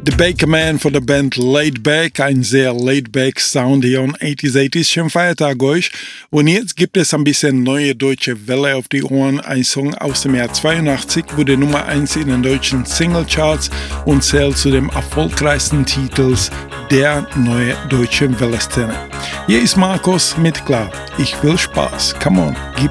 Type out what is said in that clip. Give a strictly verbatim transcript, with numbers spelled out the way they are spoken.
The Baker Man von der Band Laid Back, ein sehr Laid Back Sound hier on achtziger, achtziger. Schönen Feiertag euch. Und jetzt gibt es ein bisschen neue deutsche Welle auf die Ohren. Ein Song aus dem Jahr zweiundachtzig wurde Nummer eins in den deutschen Singlecharts und zählt zu den erfolgreichsten Titels der neuen deutschen Welle-Szene. Hier ist Markus mit Klar. Ich will Spaß. Come on, gib